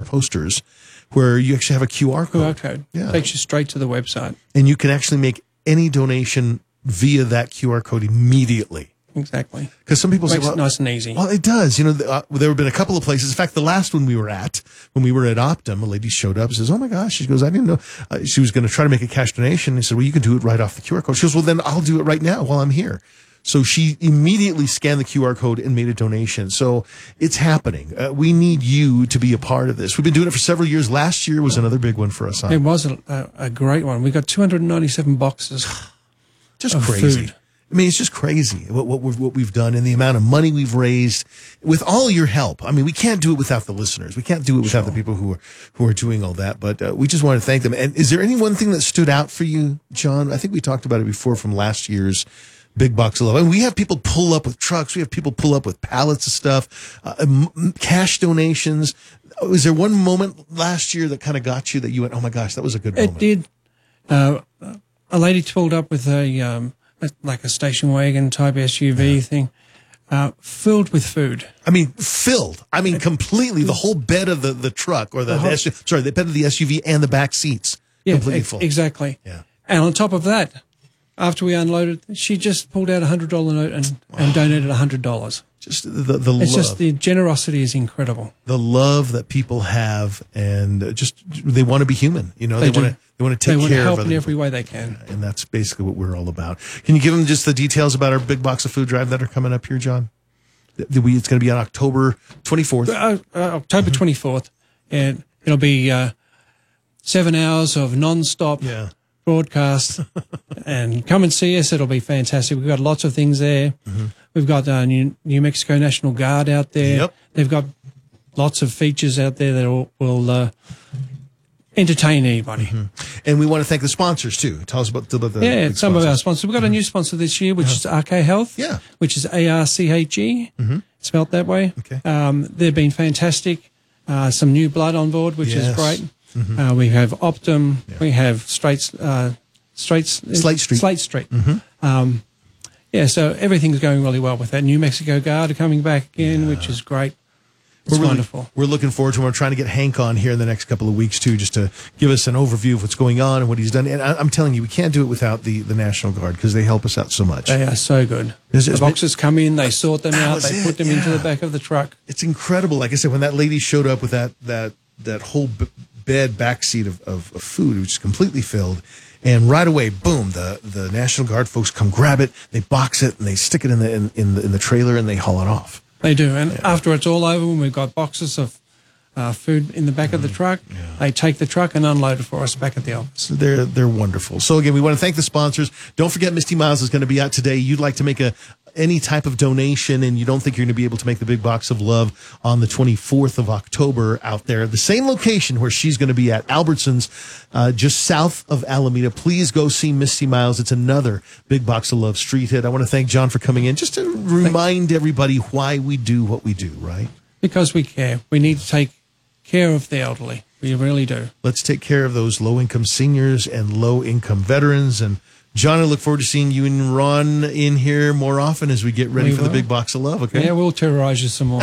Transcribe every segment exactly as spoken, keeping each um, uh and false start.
posters where you actually have a Q R code. Q R code. Yeah. Takes you straight to the website. And you can actually make any donation via that Q R code immediately. Exactly. Because some people Makes say, well, it nice and easy. Well, it does. You know, uh, there have been a couple of places. In fact, the last one we were at, when we were at Optum, a lady showed up and says, oh, my gosh. She goes, I didn't know. Uh, she was going to try to make a cash donation. He said, well, you can do it right off the Q R code. She goes, well, then I'll do it right now while I'm here. So she immediately scanned the Q R code and made a donation. So it's happening. Uh, we need you to be a part of this. We've been doing it for several years. Last year was another big one for us. Huh? It was a, a, a great one. We got two hundred ninety-seven boxes Just of crazy. food. I mean, it's just crazy what, what, we've, what we've done and the amount of money we've raised with all your help. I mean, we can't do it without the listeners. We can't do it without sure. the people who are who are doing all that. But uh, we just want to thank them. And is there any one thing that stood out for you, John? I think we talked about it before from last year's Big Box of Love. I mean, we have people pull up with trucks. We have people pull up with pallets of stuff, uh, m- cash donations. Was there one moment last year that kind of got you that you went, oh, my gosh, that was a good moment? It did. Uh, a lady pulled up with a... Um, like a station wagon type S U V yeah. thing, uh, filled with food. I mean, filled. I mean, completely. The whole bed of the, the truck or the, the, whole, the S U V, sorry, the bed of the S U V and the back seats yeah, completely ex- full. Exactly. Yeah. And on top of that, after we unloaded, she just pulled out a hundred dollar note and, wow. and donated a hundred dollars. Just the the it's love. just the generosity is incredible. The love that people have, and just they want to be human. You know, they, they want to they want to take they want care to help of in other every people. way they can. And that's basically what we're all about. Can you give them just the details about our Big Box of Food drive that are coming up here, John? The, we, it's going to be on October twenty-fourth. Uh, uh, October twenty-fourth, and it'll be uh, seven hours of non-stop yeah. broadcast. And come and see us. It'll be fantastic. We've got lots of things there. Mm-hmm. We've got uh, New, New Mexico National Guard out there. Yep. They've got lots of features out there that will, will uh, entertain anybody. Mm-hmm. And we want to thank the sponsors, too. Tell us about, about the Yeah, some sponsors. of our sponsors. We've got a new sponsor this year, which uh-huh. is R K Health, yeah. which is A R C H E, mm-hmm. spelt that way. Okay. Um, they've been fantastic. Uh, some new blood on board, which yes. is great. Mm-hmm. Uh, we have Optum. Yeah. We have Straits, uh, Straits, Slate Street. Slate Street. Mm-hmm. Um, yeah, so everything's going really well with that. New Mexico Guard are coming back again, yeah. which is great. It's we're really, wonderful. We're looking forward to it. We're trying to get Hank on here in the next couple of weeks, too, just to give us an overview of what's going on and what he's done. And I, I'm telling you, we can't do it without the, the National Guard because they help us out so much. They are so good. It's, the it's, boxes come in, they sort them out, they it, put them yeah. into the back of the truck. It's incredible. Like I said, when that lady showed up with that that that whole b- bed back seat of, of, of food, which is completely filled, and right away, boom, the, the National Guard folks come grab it, they box it, and they stick it in the in, in the in the trailer, and they haul it off. They do, and yeah. after it's all over, when we've got boxes of uh, food in the back mm, of the truck, yeah. they take the truck and unload it for us back at the office. They're they're wonderful. So again, we want to thank the sponsors. Don't forget, Misty Miles is going to be out today. You'd like to make a any type of donation, and you don't think you're going to be able to make the Big Box of Love on the twenty-fourth of October out there, the same location where she's going to be at, Albertsons, uh, just south of Alameda. Please go see Misty Miles. It's another Big Box of Love street hit. I want to thank John for coming in just to remind everybody why we do what we do, right? Because we care. We need to take care of the elderly. We really do. Let's take care of those low-income seniors and low-income veterans. And John, I look forward to seeing you and Ron in here more often as we get ready we for will. the Big Box of Love, okay? Yeah, we'll terrorize you some more.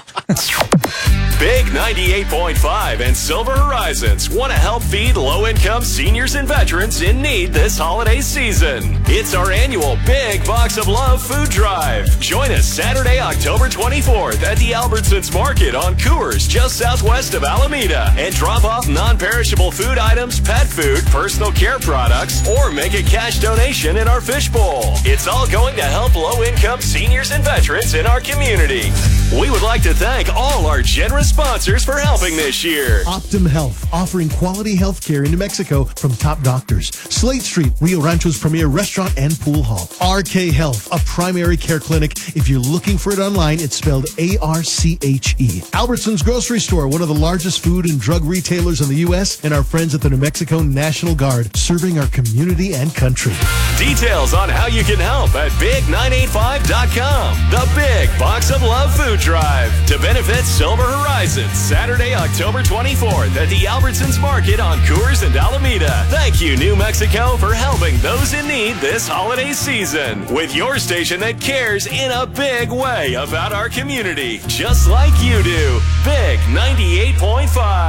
Big ninety-eight point five and Silver Horizons want to help feed low-income seniors and veterans in need this holiday season. It's our annual Big Box of Love food drive. Join us Saturday, October twenty-fourth at the Albertsons Market on Coors, just southwest of Alameda, and drop off non-perishable food items, pet food, personal care products, or make a cash donation in our fishbowl. It's all going to help low-income seniors and veterans in our community. We would like to thank all our generous sponsors for helping this year. Optum Health, offering quality health care in New Mexico from top doctors. Slate Street, Rio Rancho's premier restaurant and pool hall. R K Health, a primary care clinic. If you're looking for it online, it's spelled A R C H E. Albertsons Grocery Store, one of the largest food and drug retailers in the U S, and our friends at the New Mexico National Guard, serving our community and country. Details on how you can help at big nine eight five dot com. The Big Box of Love Food Drive to benefit Silver Horizons, Saturday, October twenty-fourth at the Albertsons Market on Coors and Alameda. Thank you, New Mexico, for helping those in need this holiday season. With your station that cares in a big way about our community, just like you do. Big ninety-eight point five.